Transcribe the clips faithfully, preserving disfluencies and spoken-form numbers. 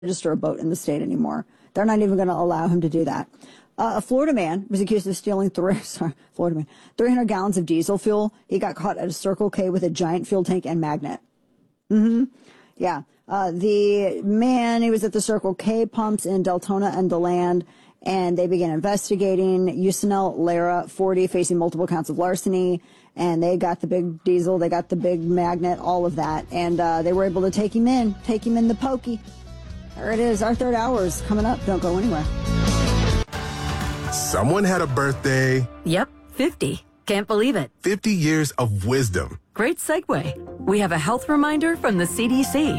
register a boat in the state anymore. They're not even going to allow him to do that. Uh, a Florida man was accused of stealing three, sorry, Florida man, three hundred gallons of diesel fuel. He got caught at a Circle K with a giant fuel tank and magnet. Mm-hmm. Yeah. Uh, the man, he was at the Circle K pumps in Deltona and DeLand, and they began investigating. Yusinel Lara, forty, facing multiple counts of larceny, and they got the big diesel, they got the big magnet, all of that, and uh, they were able to take him in, take him in the pokey. There it is. Our third hour is coming up. Don't go anywhere. Someone had a birthday. Yep, fifty. Can't believe it. fifty years of wisdom. Great segue. We have a health reminder from the C D C.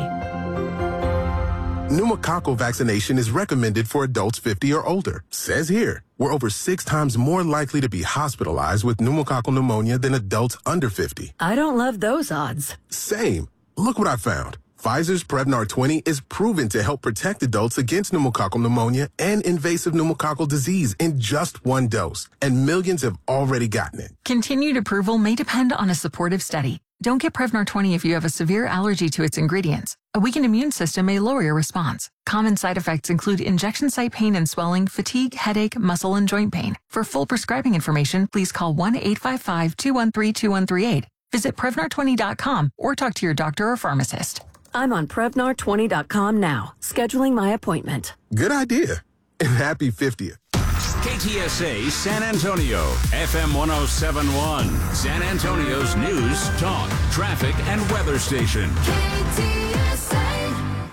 Pneumococcal vaccination is recommended for adults fifty or older. Says here, we're over six times more likely to be hospitalized with pneumococcal pneumonia than adults under fifty. I don't love those odds. Same. Look what I found. Pfizer's Prevnar twenty is proven to help protect adults against pneumococcal pneumonia and invasive pneumococcal disease in just one dose, and millions have already gotten it. Continued approval may depend on a supportive study. Don't get Prevnar twenty if you have a severe allergy to its ingredients. A weakened immune system may lower your response. Common side effects include injection site pain and swelling, fatigue, headache, muscle, and joint pain. For full prescribing information, please call one eight five five, two one three, two one three eight. Visit Prevnar twenty dot com or talk to your doctor or pharmacist. I'm on Prevnar twenty dot com now, scheduling my appointment. Good idea. And happy fiftieth. K T S A San Antonio, F M one oh seven point one, San Antonio's news, talk, traffic, and weather station. K T S A.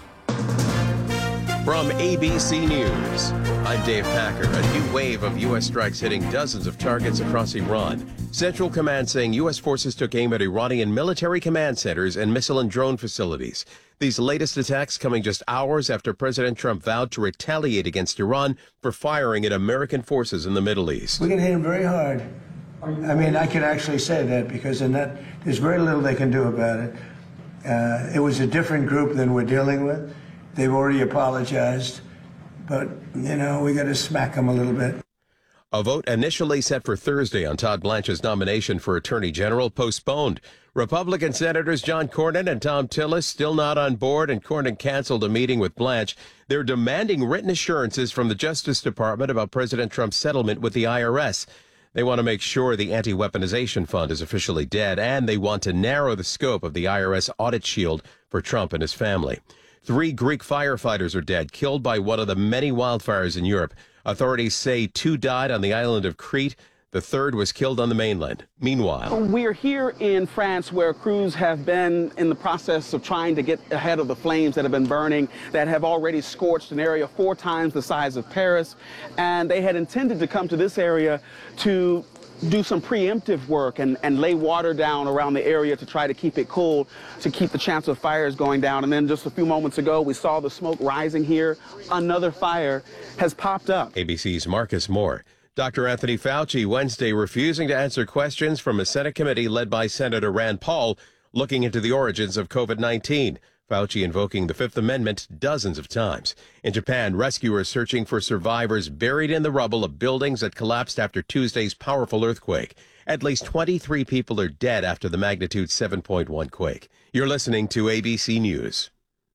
From A B C News, I'm Dave Packer. A new wave of U S strikes hitting dozens of targets across Iran. Central Command saying U S forces took aim at Iranian military command centers and missile and drone facilities. These latest attacks coming just hours after President Trump vowed to retaliate against Iran for firing at American forces in the Middle East. We're going to hit him very hard. I mean, I can actually say that because in that, there's very little they can do about it. Uh, it was a different group than we're dealing with. They've already apologized. But, you know, we got to smack them a little bit. A vote initially set for Thursday on Todd Blanche's nomination for Attorney General postponed. Republican Senators John Cornyn and Thom Tillis still not on board, and Cornyn canceled a meeting with Blanche. They're demanding written assurances from the Justice Department about President Trump's settlement with the I R S. They want to make sure the anti-weaponization fund is officially dead, and they want to narrow the scope of the I R S audit shield for Trump and his family. Three Greek firefighters are dead, killed by one of the many wildfires in Europe. Authorities say two died on the island of Crete. The third was killed on the mainland. Meanwhile, we're here in France where crews have been in the process of trying to get ahead of the flames that have been burning, that have already scorched an area four times the size of Paris. And they had intended to come to this area to do some preemptive work and, and lay water down around the area to try to keep it cool, to keep the chance of fires going down. And then just a few moments ago, we saw the smoke rising here. Another fire has popped up. A B C's Marcus Moore. Doctor Anthony Fauci Wednesday refusing to answer questions from a Senate committee led by Senator Rand Paul looking into the origins of COVID nineteen. Fauci invoking the Fifth Amendment dozens of times. In Japan, rescuers searching for survivors buried in the rubble of buildings that collapsed after Tuesday's powerful earthquake. At least twenty-three people are dead after the magnitude seven point one quake. You're listening to A B C News.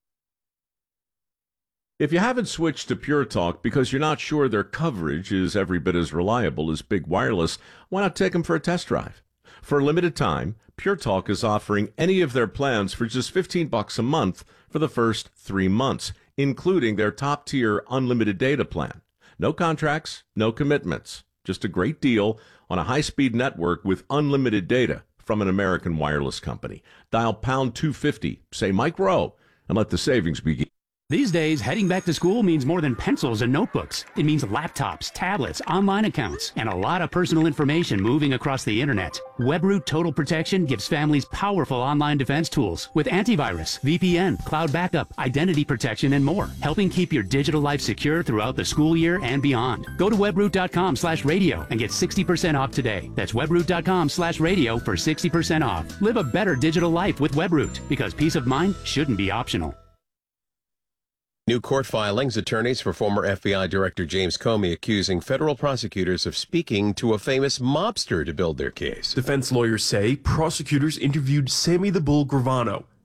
If you haven't switched to Pure Talk because you're not sure their coverage is every bit as reliable as Big Wireless, why not take them for a test drive? For a limited time, Pure Talk is offering any of their plans for just fifteen bucks a month for the first three months, including their top-tier unlimited data plan. No contracts, no commitments, just a great deal on a high-speed network with unlimited data from an American wireless company. Dial pound two fifty, say Mike Rowe, and let the savings begin. These days, heading back to school means more than pencils and notebooks. It means laptops, tablets, online accounts, and a lot of personal information moving across the internet. WebRoot Total Protection gives families powerful online defense tools with antivirus, V P N, cloud backup, identity protection, and more, helping keep your digital life secure throughout the school year and beyond. Go to webroot.com slash radio and get sixty percent off today. That's webroot.com slash radio for sixty percent off. Live a better digital life with WebRoot, because peace of mind shouldn't be optional. New court filings, attorneys for former F B I Director James Comey accusing federal prosecutors of speaking to a famous mobster to build their case. Defense lawyers say prosecutors interviewed Sammy the Bull Gravano,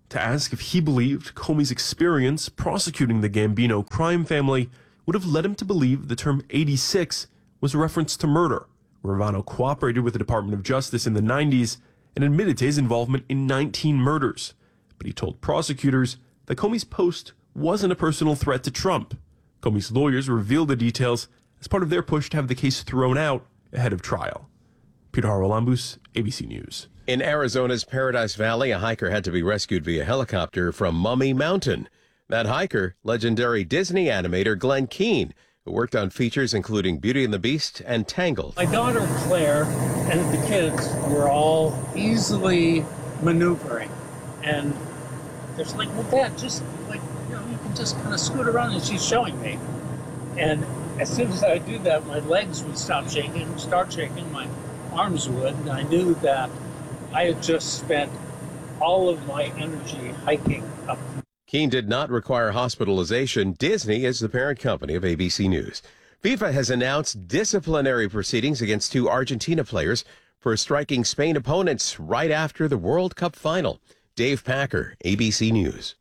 to ask if he believed Comey's experience prosecuting the Gambino crime family would have led him to believe the term eighty-six was a reference to murder. Ravano cooperated with the Department of Justice in the nineties and admitted to his involvement in nineteen murders. But he told prosecutors that Comey's post wasn't a personal threat to Trump. Comey's lawyers revealed the details as part of their push to have the case thrown out ahead of trial. Peter Haralambous, A B C News. In Arizona's Paradise Valley, a hiker had to be rescued via helicopter from Mummy Mountain. That hiker, legendary Disney animator Glenn Keane, who worked on features including Beauty and the Beast and Tangled. My daughter Claire and the kids were all easily maneuvering. And there's like, well, Dad, just like, you know, you can just kind of scoot around, and she's showing me. And as soon as I do that, my legs would stop shaking, start shaking, my arms would, and I knew that I had just spent all of my energy hiking up. Keane did not require hospitalization. Disney is the parent company of A B C News. FIFA has announced disciplinary proceedings against two Argentina players for striking Spain opponents right after the World Cup final. Dave Packer, A B C News.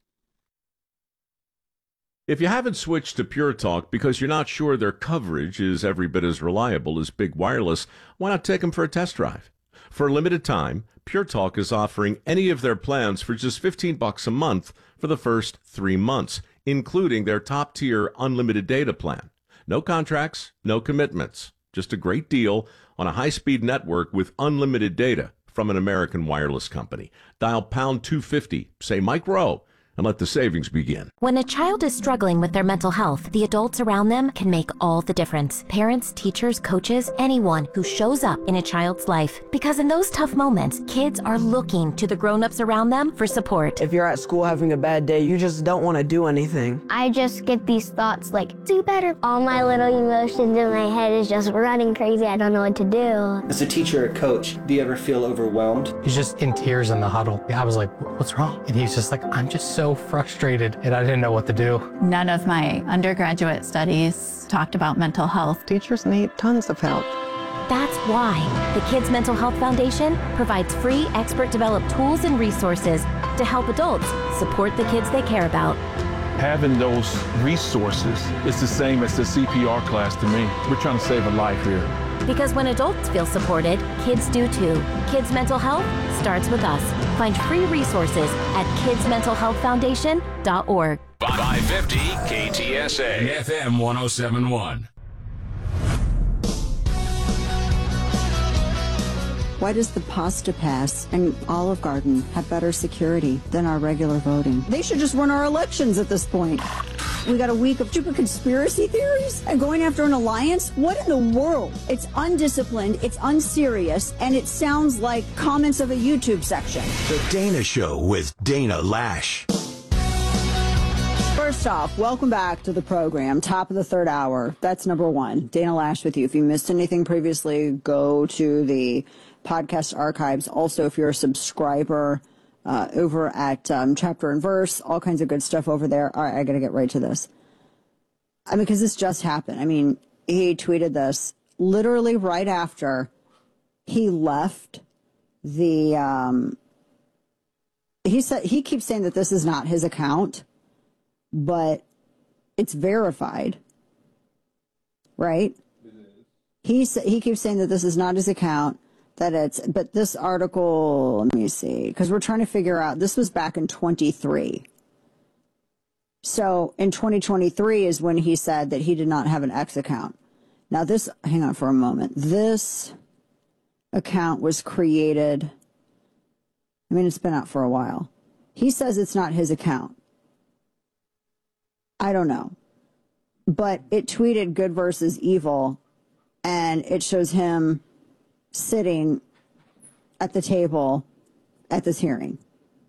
If you haven't switched to Pure Talk because you're not sure their coverage is every bit as reliable as Big Wireless, why not take them for a test drive? For a limited time, Pure Talk is offering any of their plans for just fifteen bucks a month for the first three months, including their top-tier unlimited data plan. No contracts, no commitments, just a great deal on a high-speed network with unlimited data from an American wireless company. Dial pound two fifty, say Mike Rowe, and let the savings begin. When a child is struggling with their mental health, the adults around them can make all the difference. Parents, teachers, coaches, anyone who shows up in a child's life. Because in those tough moments, kids are looking to the grown-ups around them for support. If you're at school having a bad day, you just don't want to do anything. I just get these thoughts like, do better. All my little emotions in my head is just running crazy. I don't know what to do. As a teacher or coach, do you ever feel overwhelmed? He's just in tears in the huddle. I was like, what's wrong? And he's just like, I'm just so frustrated and I didn't know what to do. None of my undergraduate studies talked about mental health. Teachers need tons of help. That's why the Kids Mental Health Foundation provides free expert-developed tools and resources to help adults support the kids they care about. Having those resources is the same as the C P R class to me. We're trying to save a life here. Because when adults feel supported, kids do too. Kids Mental Health starts with us. Find free resources at kids mental health foundation dot org. five fifty K T S A F M one oh seven point one. Why does the Pasta Pass and Olive Garden have better security than our regular voting? They should just run our elections at this point. We got a week of stupid conspiracy theories and going after an alliance? What in the world? It's undisciplined, it's unserious, and it sounds like comments of a YouTube section. The Dana Show with Dana Lash. First off, welcome back to the program. Top of the third hour. That's number one. Dana Lash with you. If you missed anything previously, go to the podcast archives. Also, if you're a subscriber uh, over at um, Chapter and Verse, all kinds of good stuff over there. All right, I got to get right to this. I mean, because this just happened. I mean, he tweeted this literally right after he left the, um, he said, he keeps saying that this is not his account, but it's verified, right? He sa- he keeps saying that this is not his account, that it's, but this article, let me see, because we're trying to figure out, this was back in twenty-three. So in twenty twenty-three is when he said that he did not have an X account. Now this, hang on for a moment. This account was created, I mean, it's been out for a while. He says it's not his account. I don't know. But it tweeted good versus evil, and it shows him sitting at the table at this hearing.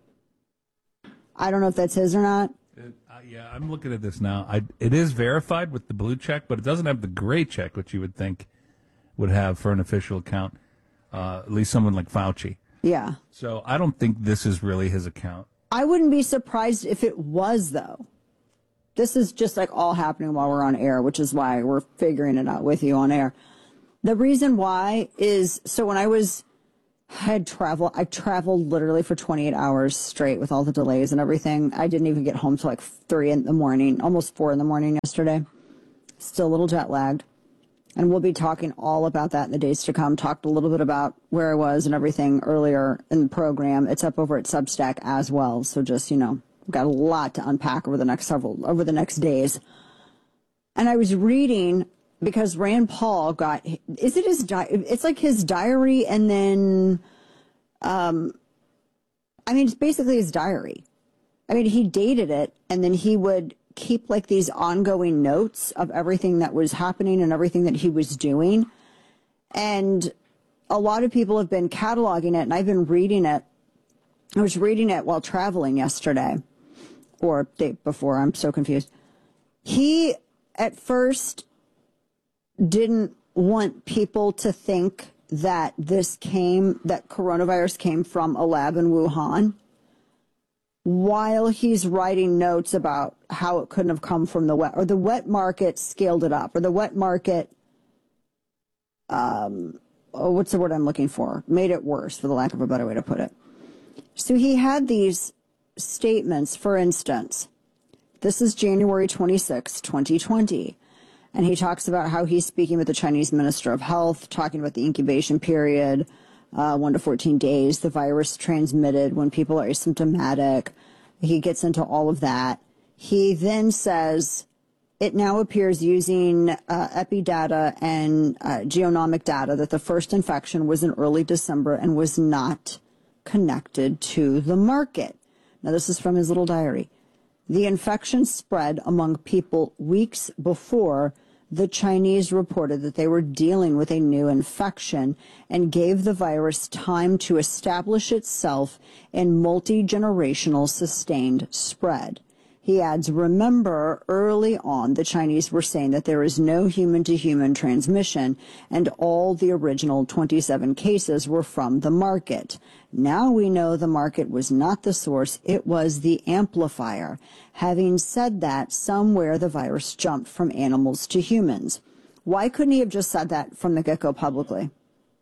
I don't know if that's his or not. It, uh, yeah, I'm looking at this now. I, it is verified with the blue check, but it doesn't have the gray check, which you would think would have for an official account, uh, at least someone like Fauci. Yeah. So I don't think this is really his account. I wouldn't be surprised if it was, though. This is just like all happening while we're on air, which is why we're figuring it out with you on air. The reason why is, so when I was I had travel. I traveled literally for twenty-eight hours straight with all the delays and everything. I didn't even get home till like three in the morning, almost four in the morning yesterday. Still a little jet lagged. And we'll be talking all about that in the days to come. Talked a little bit about where I was and everything earlier in the program. It's up over at Substack as well. So just, you know, we've got a lot to unpack over the next several, over the next days. And I was reading, because Rand Paul got, is it his, di- it's like his diary and then, um, I mean, it's basically his diary. I mean, he dated it and then he would keep like these ongoing notes of everything that was happening and everything that he was doing. And a lot of people have been cataloging it, and I've been reading it. I was reading it while traveling yesterday or day before. I'm so confused. He at first didn't want people to think that this came, that coronavirus came from a lab in Wuhan, while he's writing notes about how it couldn't have come from the wet, or the wet market scaled it up, or the wet market, um, oh, what's the word I'm looking for? Made it worse, for the lack of a better way to put it. So he had these statements, for instance, this is January twenty-sixth, twenty twenty. And he talks about how he's speaking with the Chinese Minister of Health, talking about the incubation period, uh, one to fourteen days, the virus transmitted when people are asymptomatic. He gets into all of that. He then says it now appears using uh, epi data and uh, genomic data that the first infection was in early December and was not connected to the market. Now, this is from his little diary. The infection spread among people weeks before the Chinese reported that they were dealing with a new infection and gave the virus time to establish itself in multi-generational sustained spread. He adds, remember, early on, the Chinese were saying that there is no human-to-human transmission, and all the original twenty-seven cases were from the market. Now we know the market was not the source, it was the amplifier. Having said that, somewhere the virus jumped from animals to humans. Why couldn't he have just said that from the get-go publicly?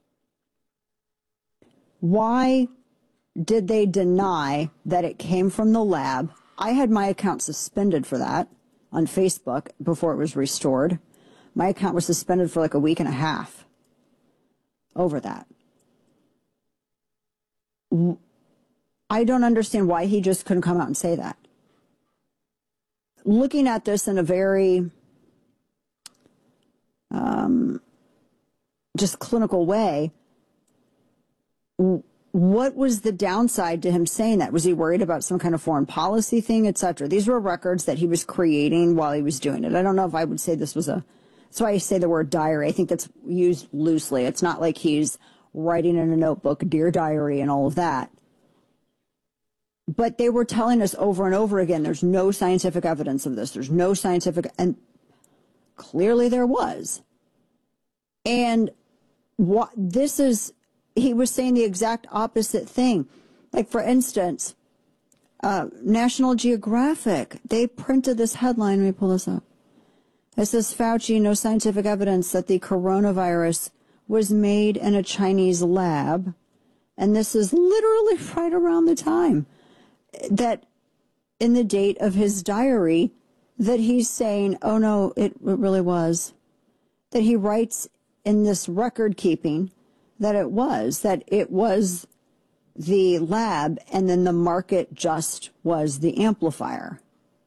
Why did they deny that it came from the lab? I had my account suspended for that on Facebook before it was restored. My account was suspended for like a week and a half over that. I don't understand why he just couldn't come out and say that. Looking at this in a very um, just clinical way, what was the downside to him saying that? Was he worried about some kind of foreign policy thing, et cetera? These were records that he was creating while he was doing it. I don't know if I would say this was a, that's why I say the word diary. I think that's used loosely. It's not like he's writing in a notebook, Dear Diary, and all of that. But they were telling us over and over again, there's no scientific evidence of this. There's no scientific, and clearly there was. And what this is, he was saying the exact opposite thing. Like, for instance, uh, National Geographic, they printed this headline. Let me pull this up. It says, Fauci, no scientific evidence that the coronavirus was made in a Chinese lab. And this is literally right around the time that in the date of his diary that he's saying, oh, no, it, it really was. That he writes in this record keeping that it was, that it was the lab and then the market just was the amplifier.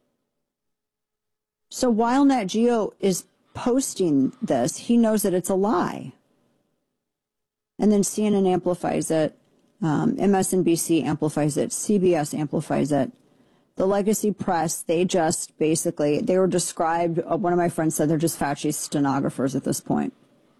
So while Nat Geo is posting this, he knows that it's a lie. And then C N N amplifies it, um, M S N B C amplifies it, C B S amplifies it. The legacy press, they just basically, they were described, uh, one of my friends said they're just Fauci's stenographers at this point.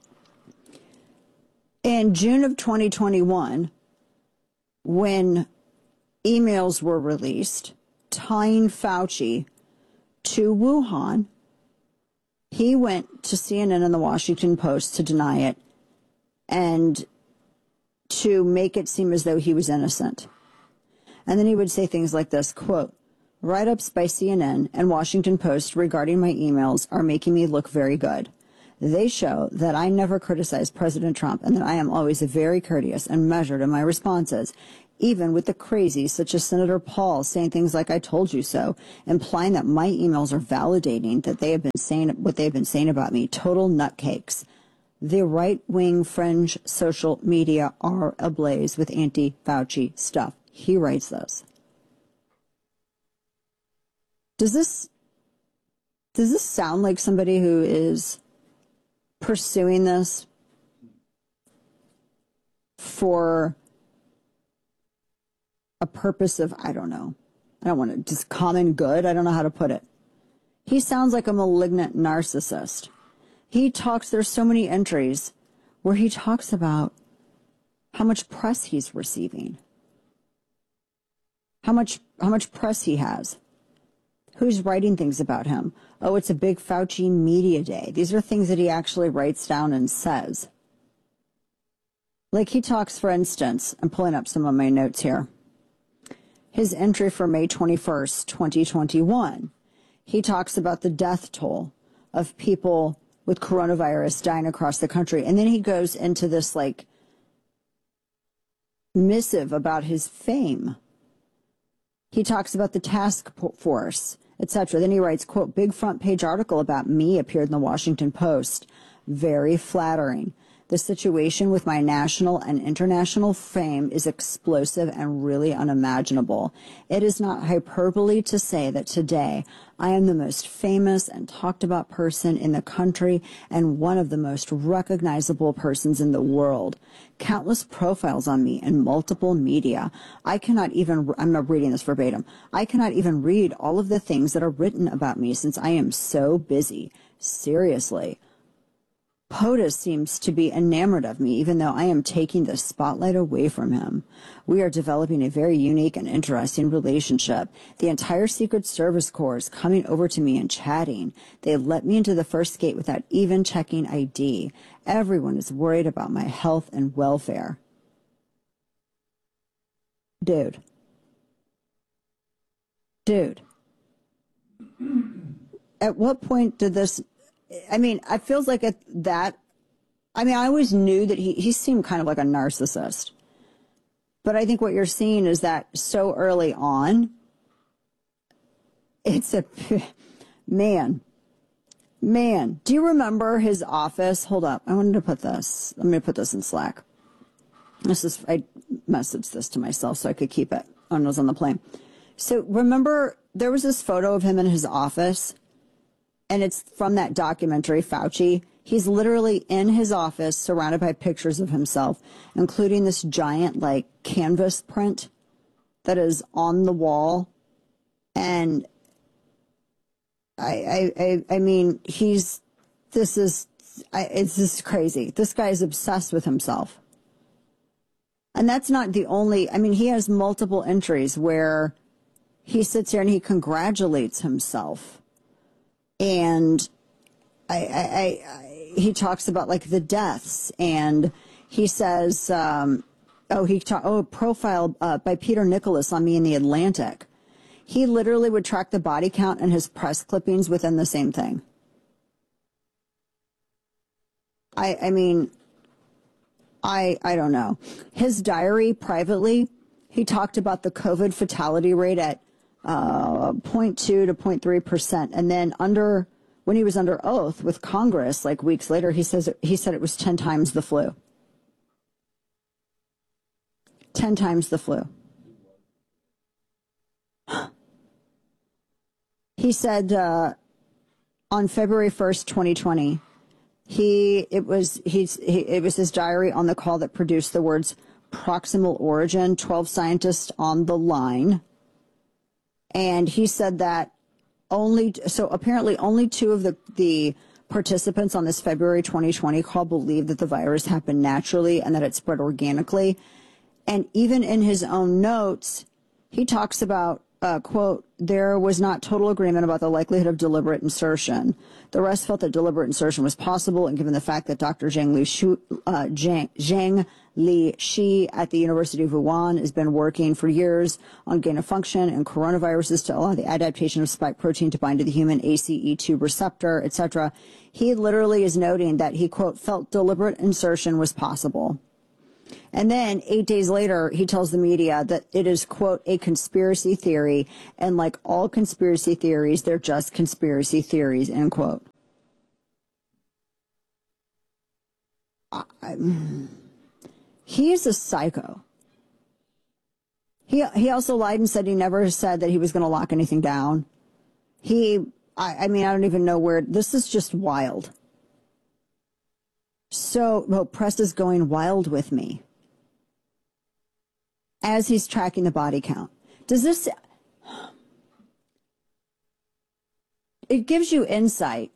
In June of twenty twenty-one, when emails were released tying Fauci to Wuhan, he went to C N N and the Washington Post to deny it and to make it seem as though he was innocent. And then he would say things like this, quote, write-ups by C N N and Washington Post regarding my emails are making me look very good. They show that I never criticize President Trump and that I am always very courteous and measured in my responses, even with the crazies such as Senator Paul saying things like, I told you so, implying that my emails are validating that they have been saying what they've been saying about me. Total nutcakes. The right-wing fringe social media are ablaze with anti-Fauci stuff. He writes this. Does this, does this sound like somebody who is pursuing this for a purpose of, I don't know, I don't want to, just common good? I don't know how to put it. He sounds like a malignant narcissist. He talks, there's so many entries where he talks about how much press he's receiving, how much, how much press he has, who's writing things about him. Oh, it's a big Fauci media day. These are things that he actually writes down and says. Like he talks, for instance, I'm pulling up some of my notes here. His entry for May twenty-first, twenty twenty-one. He talks about the death toll of people with coronavirus dying across the country. And then he goes into this like missive about his fame. He talks about the task force, et cetera. Then he writes, quote, big front page article about me appeared in the Washington Post. Very flattering. The situation with my national and international fame is explosive and really unimaginable. It is not hyperbole to say that today I am the most famous and talked about person in the country and one of the most recognizable persons in the world. Countless profiles on me in multiple media. I cannot even, I'm not reading this verbatim, I cannot even read all of the things that are written about me since I am so busy. Seriously. POTUS seems to be enamored of me, even though I am taking the spotlight away from him. We are developing a very unique and interesting relationship. The entire Secret Service Corps is coming over to me and chatting. They let me into the first gate without even checking I D. Everyone is worried about my health and welfare. Dude. Dude. At what point did this... I mean, it feels like at that, I mean, I always knew that he, he seemed kind of like a narcissist. But I think what you're seeing is that so early on, it's a, man, man. Do you remember his office? Hold up. I wanted to put this. Let me put this in Slack. This is, I messaged this to myself so I could keep it when I was on the plane. So remember, there was this photo of him in his office. And it's from that documentary, Fauci. He's literally in his office surrounded by pictures of himself, including this giant, like, canvas print that is on the wall. And I, I, I, I mean, he's, this is, I, it's just crazy. This guy is obsessed with himself. And that's not the only, I mean, he has multiple entries where he sits there and he congratulates himself. And I, I, I, he talks about like the deaths, and he says, um, oh, he talk, oh, profile uh, by Peter Nicholas on me in the Atlantic. He literally would track the body count and his press clippings within the same thing. I, I mean, I, I don't know. His diary privately, he talked about the COVID fatality rate at Uh, zero point two to zero point three percent. And then under, when he was under oath with Congress, like weeks later, he says, he said it was ten times the flu. ten times the flu. He said, uh, on February first, twenty twenty, he, it was, he's, he, it was his diary on the call that produced the words proximal origin, twelve scientists on the line. And he said that only, so apparently only two of the, the participants on this February twenty twenty call believed that the virus happened naturally and that it spread organically. And even in his own notes, he talks about uh, quote, there was not total agreement about the likelihood of deliberate insertion. The rest felt that deliberate insertion was possible, and given the fact that Doctor Zhang Li, Shu, uh, Zhang, Zhang Li Shi at the University of Wuhan has been working for years on gain of function and coronaviruses to allow the adaptation of spike protein to bind to the human A C E two receptor, et cetera. He literally is noting that he, quote, felt deliberate insertion was possible. And then eight days later, he tells the media that it is, quote, a conspiracy theory. And like all conspiracy theories, they're just conspiracy theories, end quote. I, he is a psycho. He, he also lied and said he never said that he was going to lock anything down. He, I, I mean, I don't even know where, this is just wild. So, well, press is going wild with me as he's tracking the body count. Does this, it gives you insight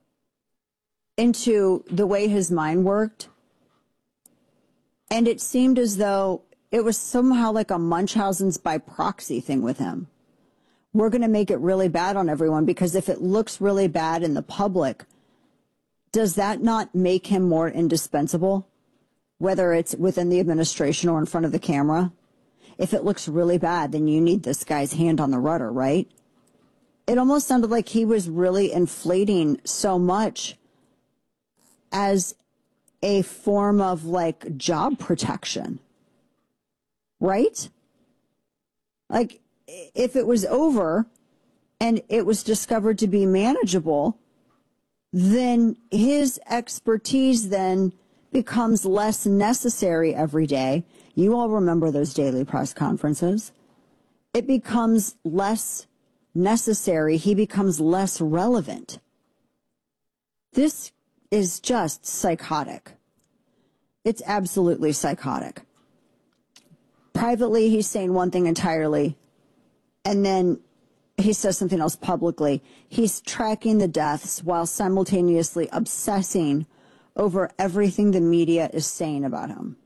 into the way his mind worked. And it seemed as though it was somehow like a Munchausen's by proxy thing with him. We're going to make it really bad on everyone, because if it looks really bad in the public, does that not make him more indispensable, whether it's within the administration or in front of the camera? If it looks really bad, then you need this guy's hand on the rudder, right? It almost sounded like he was really inflating so much as a form of like job protection, right? Like if it was over and it was discovered to be manageable, then his expertise then becomes less necessary every day. You all remember those daily press conferences. It becomes less necessary. He becomes less relevant. This is just psychotic. It's absolutely psychotic. Privately, he's saying one thing entirely, and then he says something else publicly. He's tracking the deaths while simultaneously obsessing over everything the media is saying about him.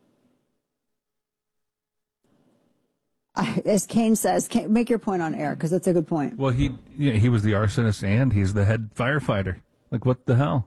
As Kane says, Kane, make your point on air, because that's a good point. Well, he yeah, he was the arsonist and he's the head firefighter. Like, what the hell?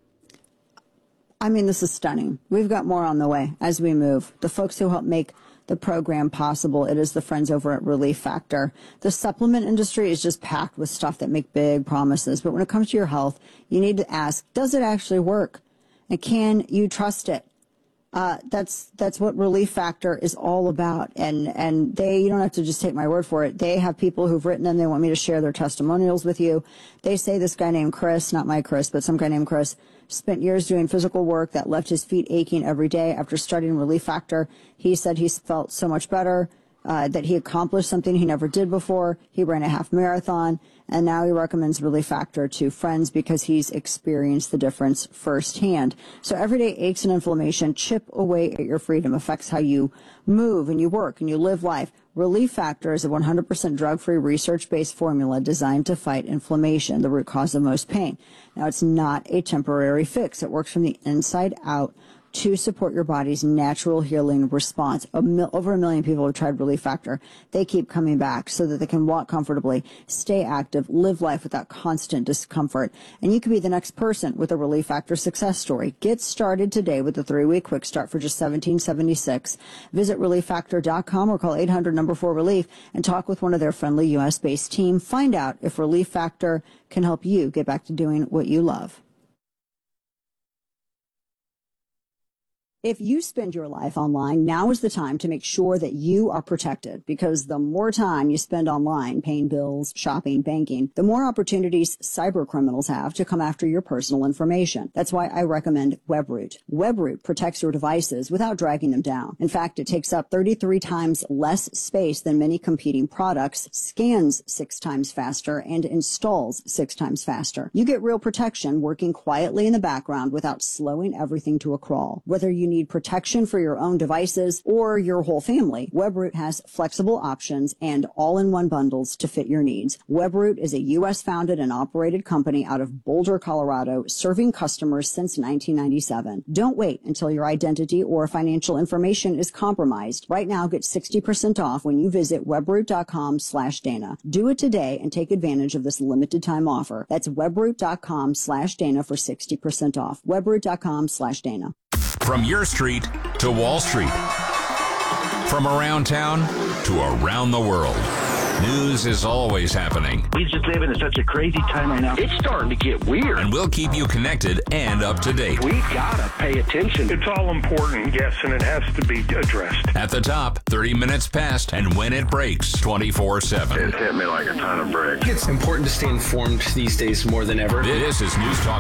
I mean, this is stunning. We've got more on the way as we move. The folks who help make the program possible, it is the friends over at Relief Factor. The supplement industry is just packed with stuff that make big promises. But when it comes to your health, you need to ask, does it actually work? And can you trust it? Uh, that's that's what Relief Factor is all about. And, and they, you don't have to just take my word for it. They have people who've written them. They want me to share their testimonials with you. They say this guy named Chris, not my Chris, but some guy named Chris, spent years doing physical work that left his feet aching every day. After starting Relief Factor, he said he felt so much better, uh, that he accomplished something he never did before. He ran a half marathon, and now he recommends Relief Factor to friends because he's experienced the difference firsthand. So everyday aches and inflammation chip away at your freedom, affects how you move and you work and you live life. Relief Factor is a one hundred percent drug-free, research-based formula designed to fight inflammation, the root cause of most pain. Now, it's not a temporary fix. It works from the inside out to support your body's natural healing response. A mil- over a million people have tried Relief Factor. They keep coming back so that they can walk comfortably, stay active, live life without constant discomfort. And you could be the next person with a Relief Factor success story. Get started today with a three-week quick start for just seventeen seventy-six. Visit relief factor dot com or call eight hundred number four relief and talk with one of their friendly U S-based team. Find out if Relief Factor can help you get back to doing what you love. If you spend your life online, now is the time to make sure that you are protected, because the more time you spend online paying bills, shopping, banking, the more opportunities cyber criminals have to come after your personal information. That's why I recommend Webroot. Webroot protects your devices without dragging them down. In fact, it takes up thirty-three times less space than many competing products, scans six times faster, and installs six times faster. You get real protection working quietly in the background without slowing everything to a crawl. Whether you need protection for your own devices or your whole family, Webroot has flexible options and all-in-one bundles to fit your needs. Webroot is a U S founded and operated company out of Boulder, Colorado, serving customers since nineteen ninety-seven. Don't wait until your identity or financial information is compromised. Right now, get sixty percent off when you visit webroot.com slash Dana. Do it today and take advantage of this limited time offer. That's webroot.com slash Dana for sixty percent off. Webroot.com slash Dana. From your street to Wall Street. From around town to around the world. News is always happening. We just live in such a crazy time right now. It's starting to get weird. And we'll keep you connected and up to date. We gotta pay attention. It's all important, yes, and it has to be addressed. At the top, thirty minutes past, and when it breaks, twenty-four seven. It hit me like a ton of bricks. It's important to stay informed these days more than ever. This is News Talk